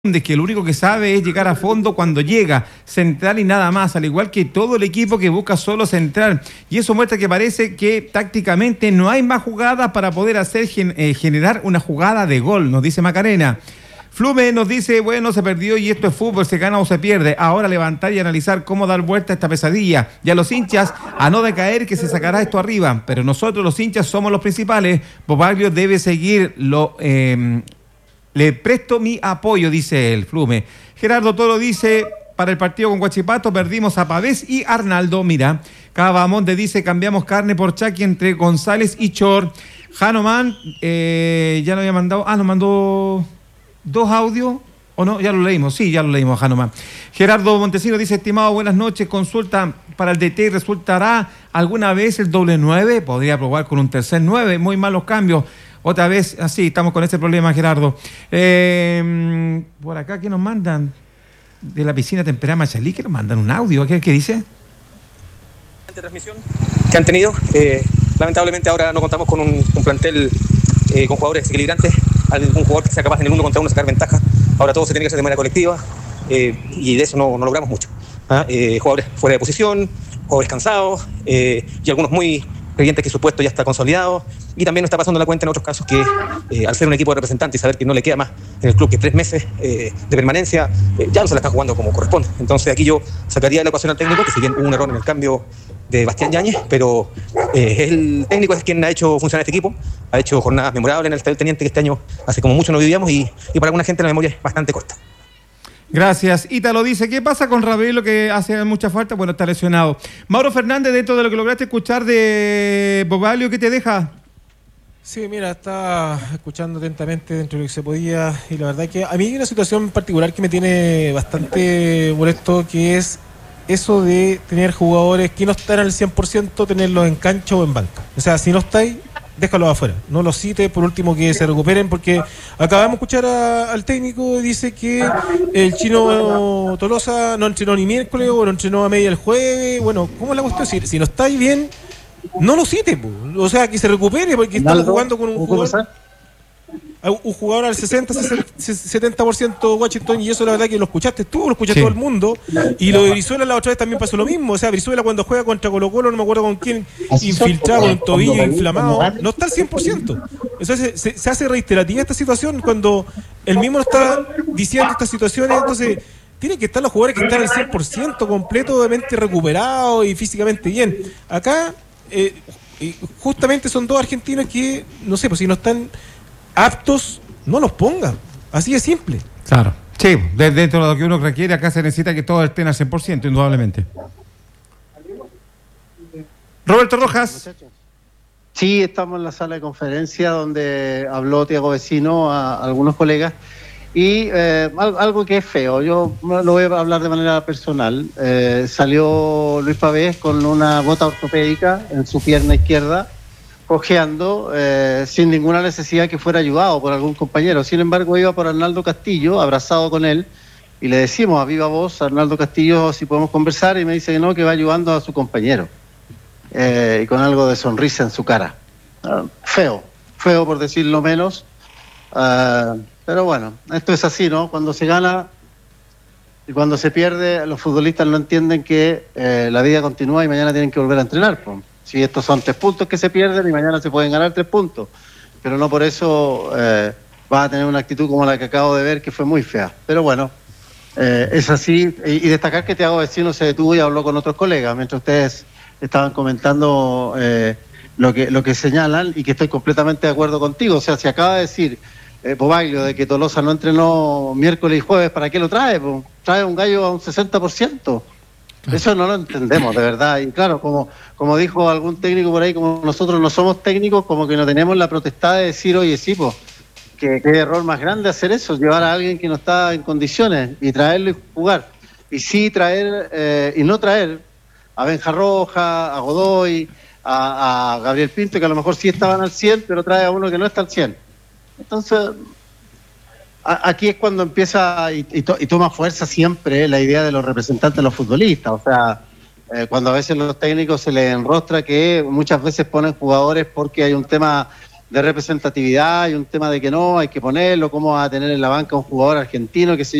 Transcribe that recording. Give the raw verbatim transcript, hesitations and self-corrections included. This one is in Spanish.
de que lo único que sabe es llegar a fondo cuando llega, central y nada más, al igual que todo el equipo que busca solo central. Y eso muestra que parece que tácticamente no hay más jugadas para poder hacer gen- eh, generar una jugada de gol, nos dice Macarena. Flume nos dice, bueno, se perdió y esto es fútbol, se gana o se pierde. Ahora levantar y analizar cómo dar vuelta a esta pesadilla. Y a los hinchas, a no decaer que se sacará esto arriba. Pero nosotros los hinchas somos los principales. Bobaglio debe seguir lo... Eh, Le presto mi apoyo, dice el Flume. Gerardo Toro dice, para el partido con Huachipato perdimos a Pavés y Arnaldo. Mira, Cavamonte dice, cambiamos carne por Chaki entre González y Chor. Hanuman, eh, ya lo había mandado, ah, nos mandó dos audios, o no, ya lo leímos, sí, ya lo leímos, Hanuman. Gerardo Montesino dice, estimado, buenas noches, consulta para el D T, ¿resultará alguna vez el doble nueve? Podría probar con un tercer nueve, muy malos cambios. Otra vez, así, estamos con ese problema, Gerardo. Eh, por acá, ¿qué nos mandan? De la piscina temperada Machalí, ¿qué nos mandan? ¿Un audio? ¿Qué, qué dice? Transmisión que han tenido. Eh, lamentablemente ahora no contamos con un, un plantel eh, con jugadores equilibrantes. Algún jugador que sea capaz en el uno contra uno sacar ventaja. Ahora todo se tiene que hacer de manera colectiva eh, y de eso no, no logramos mucho. ¿Ah? Eh, jugadores fuera de posición, jugadores cansados eh, y algunos muy creyentes que su puesto ya está consolidado. Y también nos está pasando la cuenta en otros casos que eh, al ser un equipo de representantes y saber que no le queda más en el club que tres meses eh, de permanencia, eh, ya no se la está jugando como corresponde. Entonces aquí yo sacaría de la ecuación al técnico, que si bien hubo un error en el cambio de Bastián Yáñez, pero eh, el técnico es quien ha hecho funcionar este equipo, ha hecho jornadas memorables en el Estadio Teniente, que este año hace como mucho no vivíamos, y, y para alguna gente la memoria es bastante corta. Gracias. Ítalo dice, ¿qué pasa con Ravelo que hace mucha falta? Bueno, está lesionado. Mauro Fernández, dentro de lo que lograste escuchar de Bobaglio, ¿qué te deja? Sí, mira, estaba escuchando atentamente dentro de lo que se podía, y la verdad que a mí hay una situación particular que me tiene bastante molesto, que es eso de tener jugadores que no están al cien por ciento, tenerlos en cancha o en banca. O sea, si no estáis, déjalos afuera, no los cites, por último que se recuperen, porque acabamos de escuchar a, al técnico y dice que el chino Tolosa no entrenó ni miércoles o no entrenó a media el jueves. Bueno, ¿cómo es la cuestión? Si, si no estáis bien, no lo cite, po. O sea, que se recupere, porque estamos jugando con un jugador, un jugador al sesenta, setenta por ciento Washington, y eso la verdad que lo escuchaste tú, lo escucha sí. Todo el mundo. Y lo de Brizuela la otra vez también pasó lo mismo. O sea, Brizuela cuando juega contra Colo Colo, no me acuerdo con quién, infiltrado, con un tobillo inflamado, no está al cien por ciento. Entonces se, se hace reiterativa esta situación cuando él mismo está diciendo estas situaciones. Entonces tienen que estar los jugadores que están al cien por ciento, completamente recuperados y físicamente bien. Acá eh, justamente son dos argentinos que, no sé, pues si no están aptos, no los ponga. Así de simple. Claro. Sí, dentro de lo que uno requiere, acá se necesita que todos estén al cien por ciento, indudablemente. Roberto Rojas. Sí, estamos en la sala de conferencia donde habló Thiago Vecino a, a algunos colegas. Y eh, algo que es feo, yo lo voy a hablar de manera personal. Eh, salió Luis Pavés con una bota ortopédica en su pierna izquierda, cojeando, eh, sin ninguna necesidad que fuera ayudado por algún compañero. Sin embargo, iba por Arnaldo Castillo, abrazado con él, y le decimos a viva voz a Arnaldo Castillo si podemos conversar, y me dice que no, que va ayudando a su compañero, eh, y con algo de sonrisa en su cara. Uh, feo, feo por decirlo menos, uh, pero bueno, esto es así, ¿no? Cuando se gana y cuando se pierde, los futbolistas no entienden que eh, la vida continúa y mañana tienen que volver a entrenar, pues. Si estos son tres puntos que se pierden y mañana se pueden ganar tres puntos, pero no por eso eh, va a tener una actitud como la que acabo de ver, que fue muy fea. Pero bueno, eh, es así. Y, y destacar que Thiago Vecino se detuvo y habló con otros colegas, mientras ustedes estaban comentando eh, lo que lo que señalan, y que estoy completamente de acuerdo contigo. O sea, si acaba de decir eh, Bobaglio de que Tolosa no entrenó miércoles y jueves, ¿para qué lo trae? Pues, trae un gallo a un sesenta por ciento. Eso no lo entendemos, de verdad. Y claro, como, como dijo algún técnico por ahí, como nosotros no somos técnicos, como que no tenemos la potestad de decir, oye, sí, pues, que qué error más grande hacer eso, llevar a alguien que no está en condiciones y traerlo y jugar. Y sí traer, eh, y no traer a Benja Roja, a Godoy, a, a Gabriel Pinto, que a lo mejor sí estaban al cien, pero trae a uno que no está al cien. Entonces, aquí es cuando empieza y, y, to, y toma fuerza siempre la idea de los representantes de los futbolistas. O sea, eh, cuando a veces los técnicos se les enrostra que muchas veces ponen jugadores porque hay un tema de representatividad y un tema de que no, hay que ponerlo, cómo va a tener en la banca un jugador argentino, que se